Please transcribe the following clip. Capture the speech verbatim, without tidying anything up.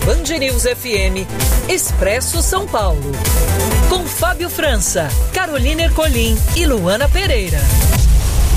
Band News F M, Expresso São Paulo. Com Fábio França, Carolina Ercolim e Luana Pereira.